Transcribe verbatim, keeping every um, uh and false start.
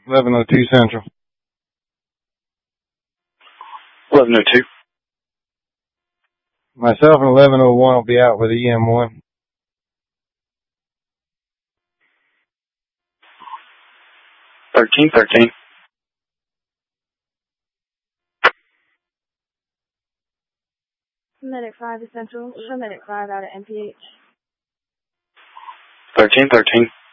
eleven oh two Central. eleven oh two. Myself and eleven oh one will be out with E M one. thirteen thirteen. Medic five to Central. Medic five out of M P H. thirteen thirteen.